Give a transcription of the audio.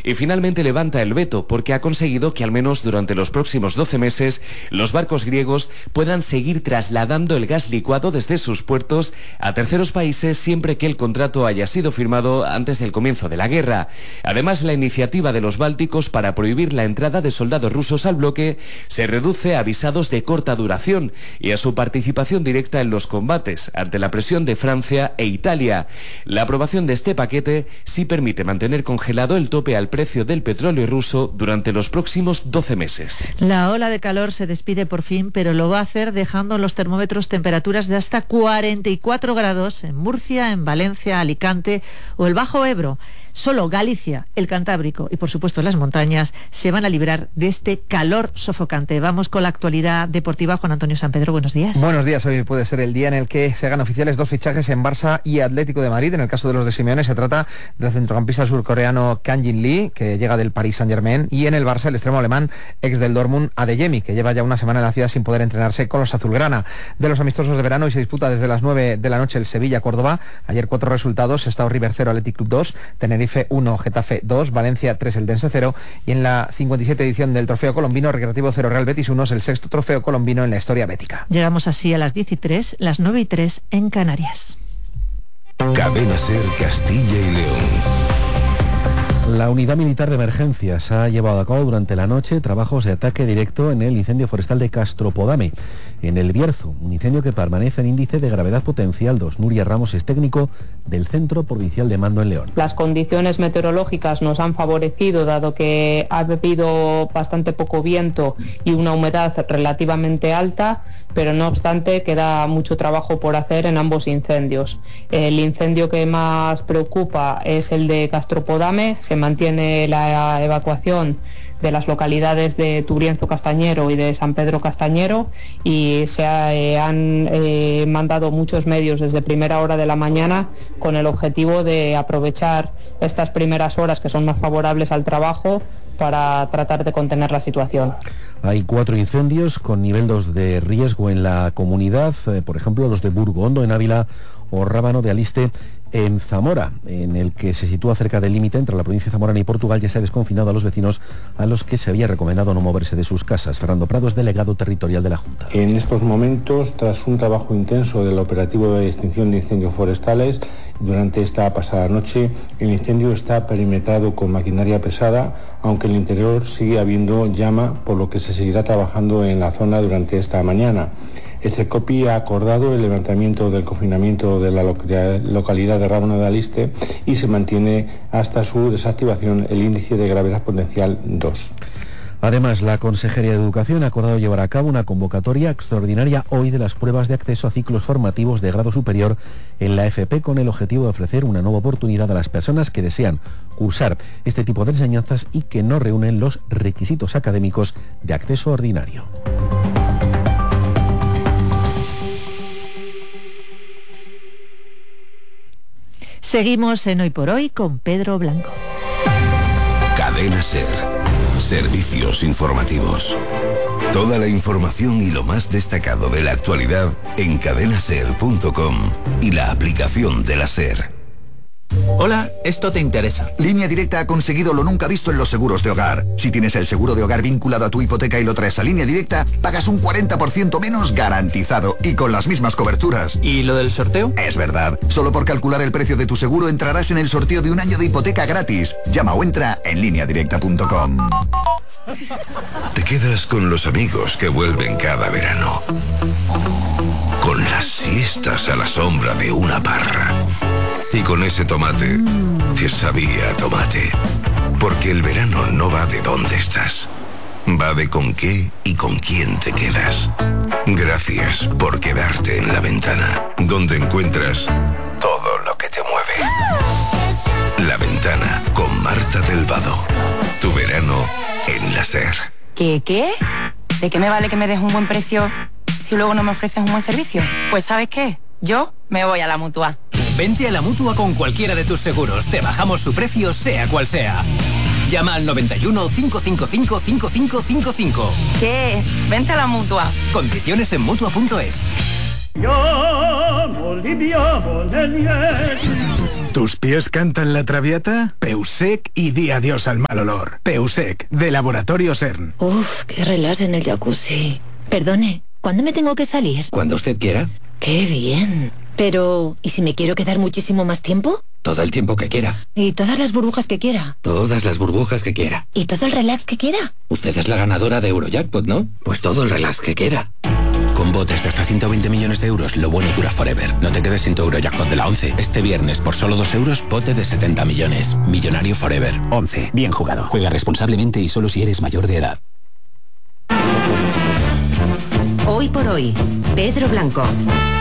y finalmente levanta el veto porque ha conseguido que al menos durante los próximos 12 meses los barcos griegos puedan seguir trasladando el gas licuado desde sus puertos a terceros países siempre que el contrato haya sido firmado antes del comienzo de la guerra. Además, la iniciativa de los bálticos para prohibir la entrada de soldados rusos al bloque se reduce a visados de corta duración y a su participación directa en los combates ante la presión de Francia e Italia. La aprobación de este paquete sí permite mantener congelado el tope al precio del petróleo ruso durante los próximos 12 meses. La ola de calor se despide por fin, pero lo va a hacer dejando en los termómetros temperaturas de hasta 44 grados en Murcia, en Valencia, Alicante o el Bajo Ebro. Solo Galicia, el Cantábrico y por supuesto las montañas se van a librar de este calor sofocante. Vamos con la actualidad deportiva. Juan Antonio Sampedro, buenos días. Buenos días. Hoy puede ser el día en el que se hagan oficiales 2 fichajes en Barça y Atlético de Madrid. En el caso de los de Simeone se trata del centrocampista surcoreano Kang Jin Lee, que llega del Paris Saint-Germain, y en el Barça el extremo alemán ex del Dortmund Adeyemi, que lleva ya una semana en la ciudad sin poder entrenarse con los azulgrana. De los amistosos de verano, y se disputa desde las 9 de la noche el Sevilla-Córdoba. Ayer 4 resultados: Sestao River 0, Athletic Club 2, Tenerife 1, Getafe 2, Valencia 3, Eldense 0, y en la 57 edición del Trofeo Colombino, Recreativo 0, Real Betis 1, es el 6º trofeo colombino en la historia bética. Llegamos así a las 10:03, las 9:03 en Canarias. Cadena SER Castilla y León. La Unidad Militar de Emergencias ha llevado a cabo durante la noche trabajos de ataque directo en el incendio forestal de Castropodame, en el Bierzo, un incendio que permanece en índice de gravedad potencial 2. Nuria Ramos es técnico del Centro Provincial de Mando en León. Las condiciones meteorológicas nos han favorecido, dado que ha habido bastante poco viento y una humedad relativamente alta, pero no obstante queda mucho trabajo por hacer en ambos incendios. El incendio que más preocupa es el de Castropodame. Se mantiene la evacuación de las localidades de Turienzo Castañero y de San Pedro Castañero, y se han mandado muchos medios desde primera hora de la mañana con el objetivo de aprovechar estas primeras horas que son más favorables al trabajo para tratar de contener la situación. Hay 4 incendios con nivel 2 de riesgo en la comunidad, por ejemplo los de Burgondo en Ávila o Rábano de Aliste en Zamora, en el que se sitúa cerca del límite entre la provincia zamorana y Portugal. Ya se ha desconfinado a los vecinos a los que se había recomendado no moverse de sus casas. Fernando Prado es delegado territorial de la Junta. En estos momentos, tras un trabajo intenso del operativo de extinción de incendios forestales, durante esta pasada noche el incendio está perimetrado con maquinaria pesada, aunque en el interior sigue habiendo llama, por lo que se seguirá trabajando en la zona durante esta mañana. El CECOPI ha acordado el levantamiento del confinamiento de la localidad de Rábano de Aliste y se mantiene hasta su desactivación el índice de gravedad potencial 2. Además, la Consejería de Educación ha acordado llevar a cabo una convocatoria extraordinaria hoy de las pruebas de acceso a ciclos formativos de grado superior en la FP, con el objetivo de ofrecer una nueva oportunidad a las personas que desean cursar este tipo de enseñanzas y que no reúnen los requisitos académicos de acceso ordinario. Seguimos en Hoy por Hoy con Pedro Blanco. Cadena SER. Servicios informativos. Toda la información y lo más destacado de la actualidad en cadenaser.com y la aplicación de la SER. Hola, esto te interesa. Línea Directa ha conseguido lo nunca visto en los seguros de hogar. Si tienes el seguro de hogar vinculado a tu hipoteca y lo traes a Línea Directa, pagas un 40% menos garantizado y con las mismas coberturas. ¿Y lo del sorteo? Es verdad. Solo por calcular el precio de tu seguro entrarás en el sorteo de un año de hipoteca gratis. Llama o entra en lineadirecta.com. Te quedas con los amigos que vuelven cada verano. Con las siestas a la sombra de una parra. Y con ese tomate que sabía a tomate. Porque el verano no va de dónde estás. Va de con qué y con quién te quedas. Gracias por quedarte en La Ventana, donde encuentras todo lo que te mueve. La Ventana con Marta del Vado. Tu verano en la SER. ¿Qué? ¿De qué me vale que me des un buen precio si luego no me ofreces un buen servicio? Pues ¿sabes qué? Yo me voy a la Mutua. Vente a la Mutua con cualquiera de tus seguros. Te bajamos su precio, sea cual sea. Llama al 91 555 5555. ¿Qué? Vente a la Mutua. Condiciones en Mutua.es. ¿Tus pies cantan la traviata? Peusec y di adiós al mal olor. Peusec, de Laboratorio CERN. Uf, qué relax en el jacuzzi. Perdone, ¿cuándo me tengo que salir? Cuando usted quiera. ¡Qué bien! Pero, ¿y si me quiero quedar muchísimo más tiempo? Todo el tiempo que quiera. ¿Y todas las burbujas que quiera? Todas las burbujas que quiera. ¿Y todo el relax que quiera? Usted es la ganadora de Eurojackpot, ¿no? Pues todo el relax que quiera. Con botes de hasta 120 millones de euros, lo bueno dura forever. No te quedes sin tu Eurojackpot de la 11. Este viernes, por solo 2 euros, bote de 70 millones. Millonario forever. 11. Bien jugado. Juega responsablemente y solo si eres mayor de edad. Hoy por hoy, Pedro Blanco.